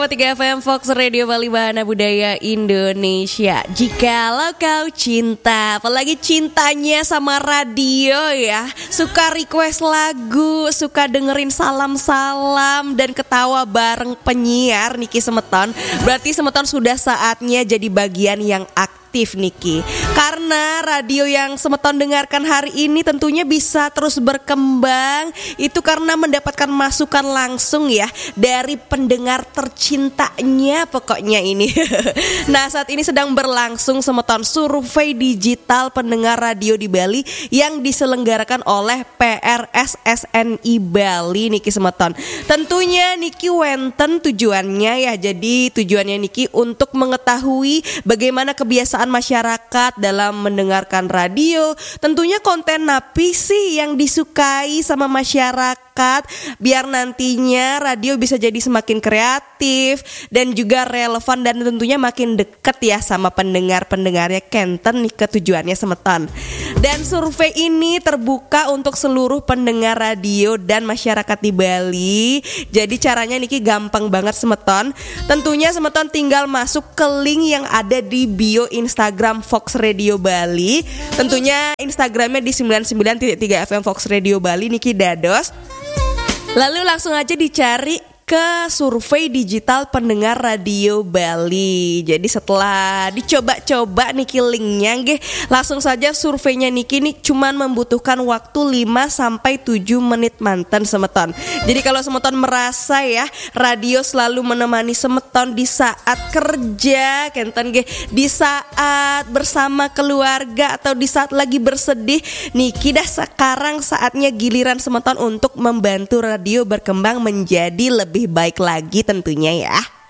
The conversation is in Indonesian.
3 FM Fox Radio Bali Bahana Budaya Indonesia. Jikalau kau cinta, apalagi cintanya sama radio ya, suka request lagu, suka dengerin salam-salam dan ketawa bareng penyiar Niki Semeton, berarti Semeton sudah saatnya jadi bagian yang aktif Niki. Karena radio yang Semeton dengarkan hari ini tentunya bisa terus berkembang. Itu karena mendapatkan masukan langsung ya dari pendengar tercintanya pokoknya ini. Nah, saat ini sedang berlangsung Semeton survei digital pendengar radio di Bali yang diselenggarakan oleh PRSSNI Bali Niki Semeton. Tentunya Niki wenten tujuannya ya. Jadi tujuannya Niki untuk mengetahui bagaimana kebiasaan masyarakat dalam mendengarkan radio. Tentunya konten napi sih yang disukai sama masyarakat, biar nantinya radio bisa jadi semakin kreatif dan juga relevan dan tentunya makin dekat ya sama pendengar-pendengarnya Kenten nih, ketujuannya Semeton. Dan survei ini terbuka untuk seluruh pendengar radio dan masyarakat di Bali. Jadi caranya Niki gampang banget Semeton. Tentunya Semeton tinggal masuk ke link yang ada di bio Instagram Fox Radio Bali. Tentunya Instagramnya di 99.3 FM Fox Radio Bali Niki dados. Lalu langsung aja dicari ke survei digital pendengar radio Bali. Jadi setelah dicoba-coba Niki linknya nggih, langsung saja surveinya Niki nih cuman membutuhkan waktu 5-7 menit manten Semeton. Jadi kalau Semeton merasa ya radio selalu menemani Semeton di saat kerja, kenten nggih, di saat bersama keluarga atau di saat lagi bersedih, Niki dah sekarang saatnya giliran Semeton untuk membantu radio berkembang menjadi lebih baik lagi tentunya ya.